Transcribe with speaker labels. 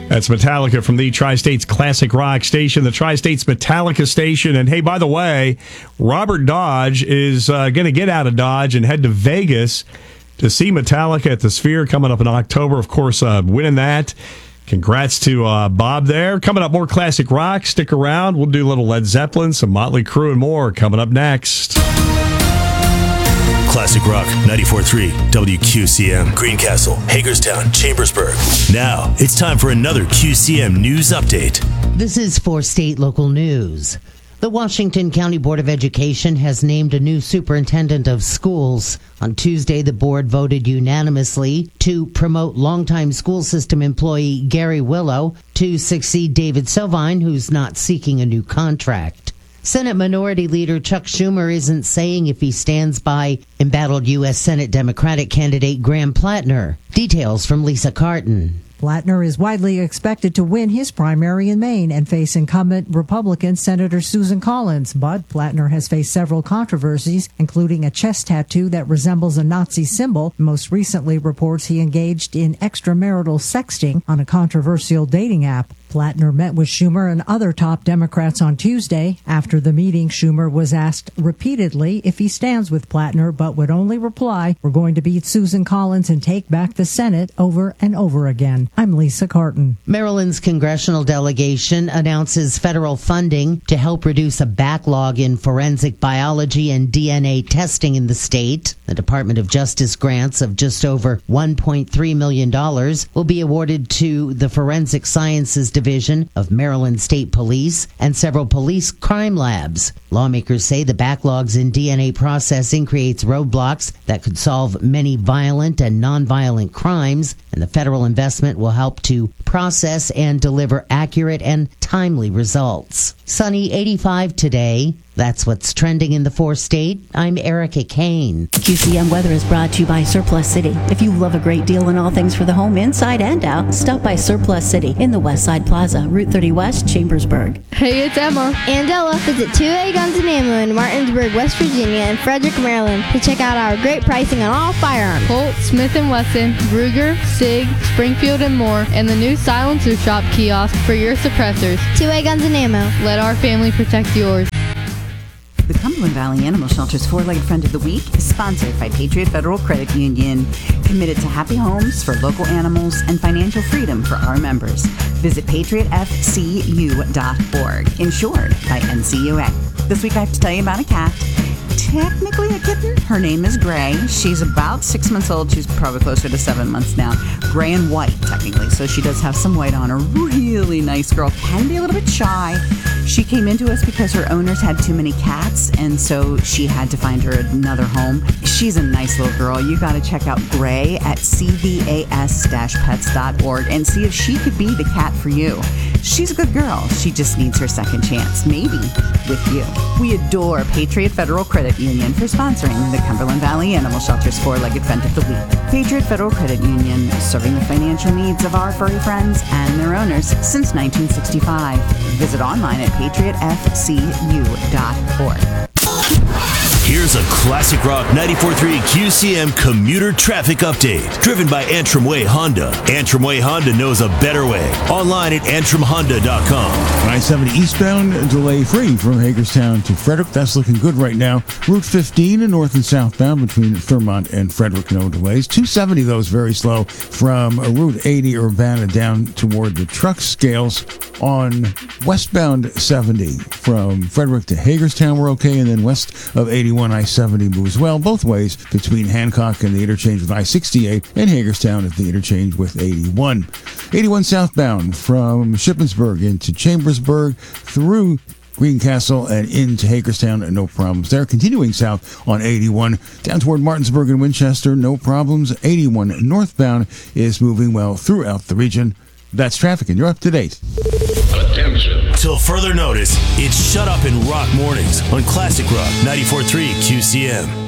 Speaker 1: That's Metallica from the Tri-States Classic Rock Station, the Tri-States Metallica Station. And hey, by the way, Robert Dodge is going to get out of Dodge and head to Vegas to see Metallica at the Sphere coming up in October. Of course, winning that. Congrats to Bob there. Coming up, more classic rock. Stick around. We'll do a little Led Zeppelin, some Motley Crue, and more coming up next.
Speaker 2: Classic Rock 94.3 WQCM, Greencastle, Hagerstown, Chambersburg. Now, it's time for another QCM News Update.
Speaker 3: This is for state local news. The Washington County Board of Education has named a new superintendent of schools. On Tuesday, the board voted unanimously to promote longtime school system employee Gary Willow to succeed David Sovine, who's not seeking a new contract. Senate Minority Leader Chuck Schumer isn't saying if he stands by embattled U.S. Senate Democratic candidate Graham Plattner. Details from Lisa Carton.
Speaker 4: Plattner is widely expected to win his primary in Maine and face incumbent Republican Senator Susan Collins. But Plattner has faced several controversies, including a chest tattoo that resembles a Nazi symbol. Most recently, reports he engaged in extramarital sexting on a controversial dating app. Plattner met with Schumer and other top Democrats on Tuesday. After the meeting, Schumer was asked repeatedly if he stands with Plattner, but would only reply, "We're going to beat Susan Collins and take back the Senate," over and over again. I'm Lisa Carton.
Speaker 3: Maryland's congressional delegation announces federal funding to help reduce a backlog in forensic biology and DNA testing in the state. The Department of Justice grants of just over $1.3 million will be awarded to the Forensic Sciences Division of Maryland State Police and several police crime labs. Lawmakers say the backlogs in DNA processing creates roadblocks that could solve many violent and nonviolent crimes, and the federal investment will help to process and deliver accurate and timely results. Sunny 85 today. That's what's trending in the four-state. I'm Erica Kane.
Speaker 5: QCM weather is brought to you by Surplus City. If you love a great deal in all things for the home, inside and out, stop by Surplus City in the West Side Plaza, Route 30 West, Chambersburg.
Speaker 6: Hey, it's Emma.
Speaker 7: And Ella. Visit 2A Guns and Ammo in Martinsburg, West Virginia, and Frederick, Maryland to check out our great pricing on all firearms.
Speaker 6: Colt, Smith & Wesson, Ruger, SIG, Springfield, and more, and the new Silencer Shop kiosk for your suppressors.
Speaker 7: 2A Guns and Ammo.
Speaker 6: Let our family protect yours.
Speaker 8: The Cumberland Valley Animal Shelter's Four-Legged Friend of the Week is sponsored by Patriot Federal Credit Union, committed to happy homes for local animals and financial freedom for our members. Visit patriotfcu.org, insured by NCUA. This week I have to tell you about a cat. Technically a kitten. Her name is Gray. She's about 6 months old. She's probably closer to 7 months now. Gray and white, technically. So she does have some white on her. Really nice girl. Can be a little bit shy. She came into us because her owners had too many cats, and so she had to find her another home. She's a nice little girl. You got to check out Gray at cvas-pets.org and see if she could be the cat for you. She's a good girl. She just needs her second chance, maybe with you. We adore Patriot Federal Credit Union for sponsoring the Cumberland Valley Animal Shelter's Four-Legged Friend of the Week. Patriot Federal Credit Union, serving the financial needs of our furry friends and their owners since 1965. Visit online at patriotfcu.org.
Speaker 2: Here's a Classic Rock 94.3 QCM commuter traffic update, driven by Antrim Way Honda. Antrim Way Honda knows a better way. Online at antrimhonda.com.
Speaker 9: I-70 eastbound, delay-free from Hagerstown to Frederick. That's looking good right now. Route 15 and north and southbound between Thurmont and Frederick, no delays. 270, though, is very slow from Route 80 Urbana down toward the truck scales. On westbound 70 from Frederick to Hagerstown, we're okay, and then west of 81, I-70 moves well both ways between Hancock and the interchange with I-68 and Hagerstown at the interchange with 81. 81 southbound from Shippensburg into Chambersburg through Greencastle and into Hagerstown, no problems there. Continuing south on 81 down toward Martinsburg and Winchester, no problems. 81 northbound is moving well throughout the region. That's traffic, and you're up to date.
Speaker 2: Attention. Till further notice, it's Shut Up and Rock Mornings on Classic Rock 94.3 QCM.